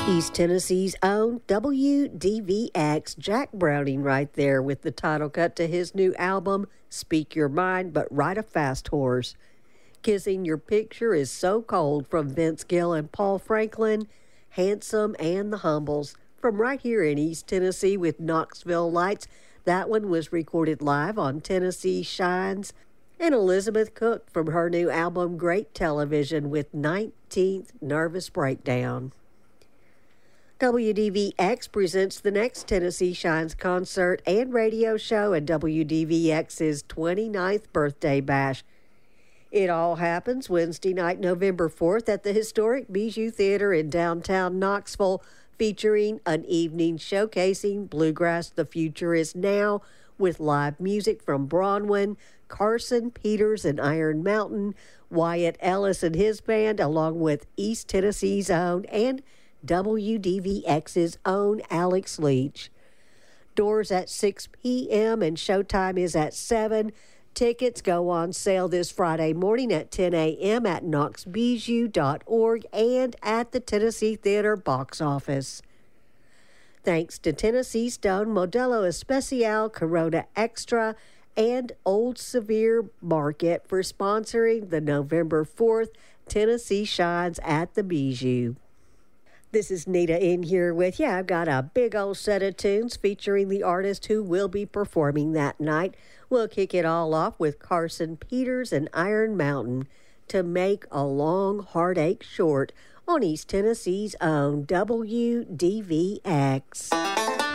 East Tennessee's own WDVX, Jack Browning right there with the title cut to his new album, Speak Your Mind But Ride a Fast Horse. Kissing Your Picture is So Cold from Vince Gill and Paul Franklin, Handsome and the Humbles from right here in East Tennessee with Knoxville Lights. That one was recorded live on Tennessee Shines. And Elizabeth Cook from her new album, Great Television, with 19th Nervous Breakdown. WDVX presents the next Tennessee Shines concert and radio show at WDVX's 29th birthday bash. It all happens Wednesday night, November 4th at the historic Bijou Theater in downtown Knoxville, featuring an evening showcasing Bluegrass The Future Is Now with live music from Bronwyn, Carson Peters and Iron Mountain, Wyatt Ellis and his band, along with East Tennessee's own and WDVX's own Alex Leach. Doors at 6 p.m. and showtime is at 7. Tickets go on sale this Friday morning at 10 a.m. at knoxbijou.org and at the Tennessee Theater box office. Thanks to Tennessee Stone, Modelo Especial, Corona Extra, and Old Severe Market for sponsoring the November 4th Tennessee Shines at the Bijou. This is Nita in here with you. I've got a big old set of tunes featuring the artist who will be performing that night. We'll kick it all off with Carson Peters and Iron Mountain to Make a Long Heartache Short on East Tennessee's own WDVX.